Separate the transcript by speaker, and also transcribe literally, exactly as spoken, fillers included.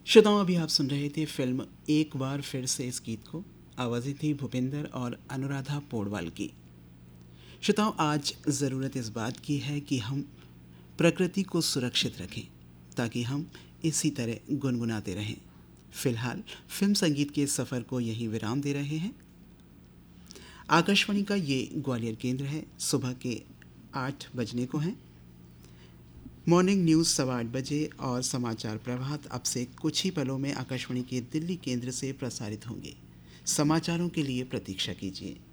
Speaker 1: श्रोताओं, अभी आप सुन रहे थे फिल्म एक बार फिर से। इस गीत को आवाज़ें थी भूपेंद्र और अनुराधा पौडवाल की। श्रोताओं, आज ज़रूरत इस बात की है कि हम प्रकृति को सुरक्षित रखें ताकि हम इसी तरह गुनगुनाते रहें। फिलहाल फिल्म संगीत के सफ़र को यहीं विराम दे रहे हैं। आकाशवाणी का ये ग्वालियर केंद्र है। सुबह के आठ बजने को हैं। मॉर्निंग न्यूज़ सवा आठ बजे और समाचार प्रभात अब से कुछ ही पलों में आकाशवाणी के दिल्ली केंद्र से प्रसारित होंगे। समाचारों के लिए प्रतीक्षा कीजिए।